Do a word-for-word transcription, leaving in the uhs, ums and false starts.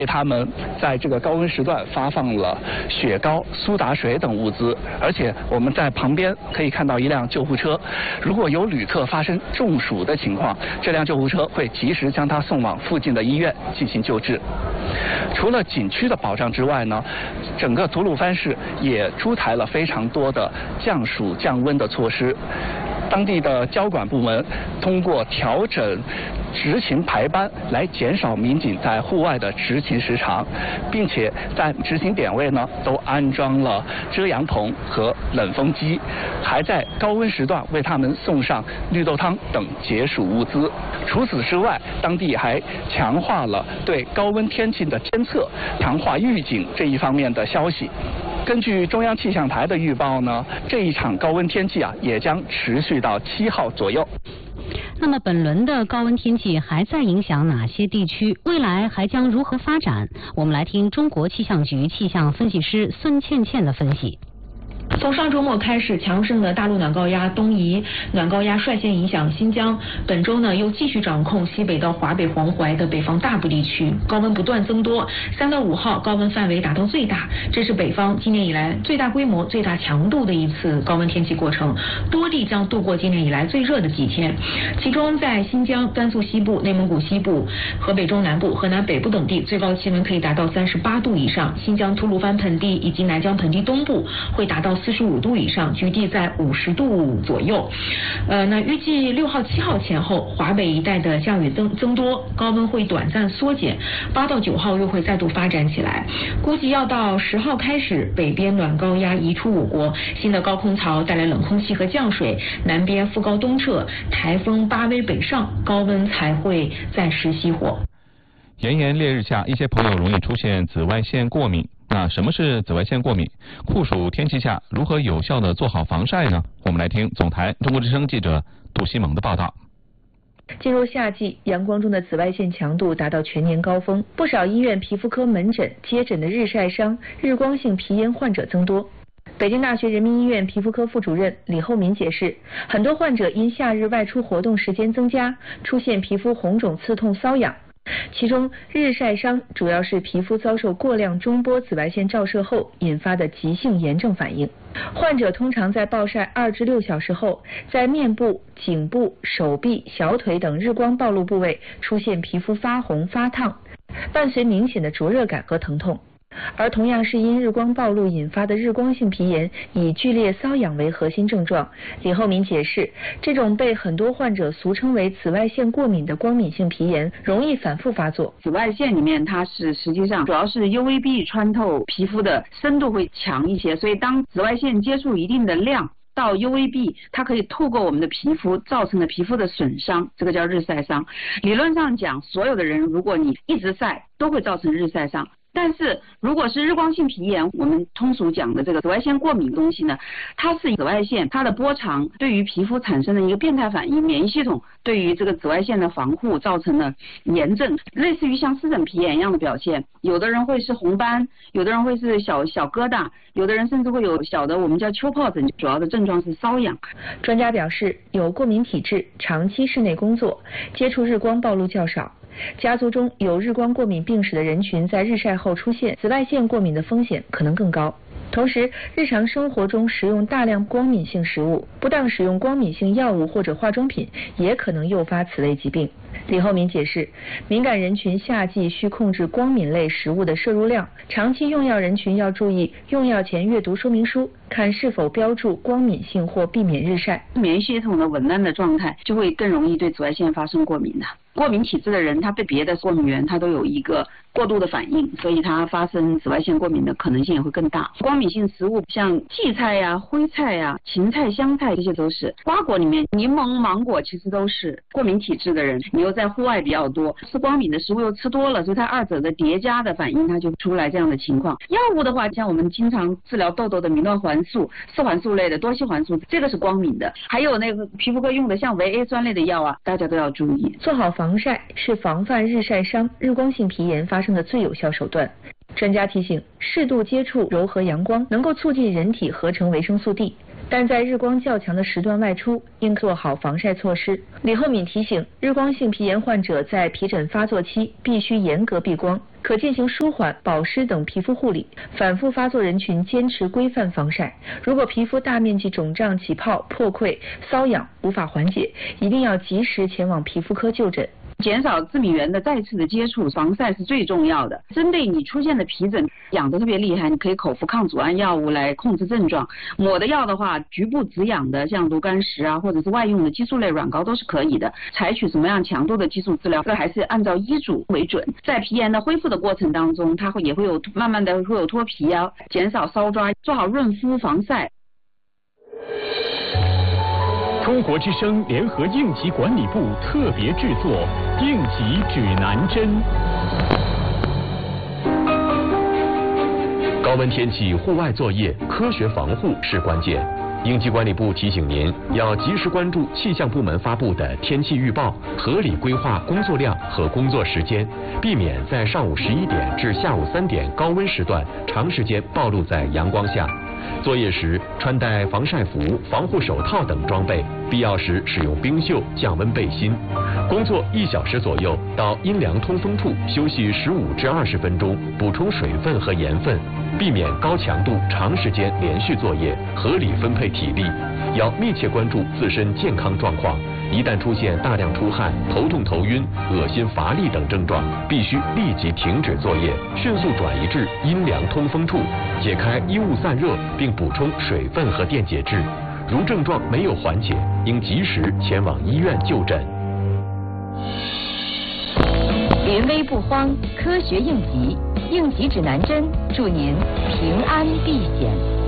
为他们在这个高温时段发放了雪糕、苏打水等物资，而且我们在旁边可以看到一辆救护车，如果有旅客发生中暑的情况，这辆救护车会及时将他送往附近的医院进行救治。除了景区的保障之外呢，整个吐鲁番市也出台了非常多的降暑降温的措施。当地的交管部门通过调整执勤排班来减少民警在户外的执勤时长，并且在执勤点位呢都安装了遮阳棚和冷风机，还在高温时段为他们送上绿豆汤等解暑物资。除此之外，当地还强化了对高温天气的监测，强化预警这一方面的消息。根据中央气象台的预报呢，这一场高温天气啊也将持续到七号左右。 那么本轮的高温天气还在影响哪些地区？未来还将如何发展？我们来听中国气象局气象分析师孙倩倩的分析。 从上周末开始，强盛的大陆暖高压东移，暖高压率先影响新疆。本周呢，又继续掌控西北到华北黄淮的北方大部地区，高温不断增多。三到五号高温范围达到最大，这是北方今年以来最大规模、最大强度的一次高温天气过程。多地将度过今年以来最热的几天，其中在新疆、甘肃西部、内蒙古西部、河北中南部、河南北部等地，最高气温可以达到三十八度以上。新疆吐鲁番盆地以及南疆盆地东部会达到四十五度以上，局地在五十度左右。呃，那预计六号、七号前后，华北一带的降雨增增多，高温会短暂缩减。八到九号又会再度发展起来，估计要到十号开始，北边暖高压移出我国，新的高空槽带来冷空气和降水，南边副高东撤，台风巴威北上，高温才会暂时熄火。 炎炎烈日下，一些朋友容易出现紫外线过敏。那什么是紫外线过敏？酷暑天气下如何有效的做好防晒呢？我们来听总台中国之声记者杜西蒙的报道。 进入夏季，阳光中的紫外线强度达到全年高峰，不少医院皮肤科门诊接诊的日晒伤、日光性皮炎患者增多。北京大学人民医院皮肤科副主任李厚民解释，很多患者因夏日外出活动时间增加，出现皮肤红肿、刺痛、瘙痒。其中，日晒伤主要是皮肤遭受过量中波紫外线照射后引发的急性炎症反应。患者通常在暴晒二至六小时后，在面部、颈部、手臂、小腿等日光暴露部位出现皮肤发红、发烫，伴随明显的灼热感和疼痛。而同样是因日光暴露引发的日光性皮炎，以剧烈瘙痒为核心症状。李厚民解释，这种被很多患者俗称为紫外线过敏的光敏性皮炎，容易反复发作。 紫外线里面它是实际上主要是 U V B 穿透皮肤的深度会强一些，所以当紫外线接触一定的量到 U V B， 它可以透过我们的皮肤造成的皮肤的损伤，这个叫日晒伤。理论上讲，所有的人如果你一直晒，都会造成日晒伤。但是如果是日光性皮炎，我们通俗讲的这个紫外线过敏的东西呢，它是紫外线它的波长对于皮肤产生的一个变态反应，免疫系统对于这个紫外线的防护造成了炎症，类似于像湿疹皮炎一样的表现。有的人会是红斑，有的人会是小小疙瘩，有的人甚至会有小的我们叫丘疱疹，主要的症状是瘙痒。 专家表示，有过敏体质、长期室内工作、接触日光暴露较少、家族中有日光过敏病史的人群，在日晒后出现紫外线过敏的风险可能更高。同时，日常生活中食用大量光敏性食物，不当使用光敏性药物或者化妆品，也可能诱发此类疾病。李厚民解释，敏感人群夏季需控制光敏类食物的摄入量，长期用药人群要注意用药前阅读说明书，看是否标注光敏性或避免日晒。 免疫系统的紊乱的状态，就会更容易对紫外线发生过敏的。过敏体质的人，他对别的过敏源他都有一个过度的反应，所以他发生紫外线过敏的可能性也会更大。光敏性食物像荠菜呀、灰菜呀、芹菜、香菜，这些都是。瓜果里面，柠檬、芒果其实都是。过敏体质的人，你又在户外比较多，吃光敏的食物又吃多了，所以它二者的叠加的反应，它就出来这样的情况。药物的话，像我们经常治疗痘痘的米诺环素、四环素类的多烯环素，这个是光敏的。还有那个皮肤科用的像维 A 酸类的药啊，大家都要注意。 做好防晒是防范日晒伤、日光性皮炎发生的最有效手段。专家提醒，适度接触柔和阳光能够促进人体合成维生素 D， 但在日光较强的时段外出，应做好防晒措施。李厚敏提醒，日光性皮炎患者在皮疹发作期必须严格避光， 可进行舒缓、保湿等皮肤护理。反复发作人群坚持规范防晒。如果皮肤大面积肿胀、起泡、破溃、瘙痒无法缓解，一定要及时前往皮肤科就诊。 减少致敏原的再次的接触，防晒是最重要的。针对你出现的皮疹痒得特别厉害，你可以口服抗组胺药物来控制症状。抹的药的话，局部止痒的，像炉甘石啊，或者是外用的激素类软膏都是可以的。采取什么样强度的激素治疗，这还是按照医嘱为准。在皮炎的恢复的过程当中，它会也会有慢慢的会有脱皮啊，减少搔抓，做好润肤防晒。 中国之声联合应急管理部特别制作《应急指南针》。 高温天气户外作业，科学防护是关键。应急管理部提醒您，要及时关注气象部门发布的天气预报，合理规划工作量和工作时间，避免在上午十一点至下午三点高温时段长时间暴露在阳光下。作业时穿戴防晒服、防护手套等装备，必要时使用冰袖降温背心。工作一小时左右到阴凉通风处休息十五至二十分钟，补充水分和盐分，避免高强度长时间连续作业，合理分配体力。要密切关注自身健康状况，一旦出现大量出汗、头痛头晕、恶心乏力等症状，必须立即停止作业，迅速转移至阴凉通风处，解开衣物散热，并补充水分和电解质。如症状没有缓解，应及时前往医院就诊。 临危不慌，科学应急，应急指南针，祝您平安避险。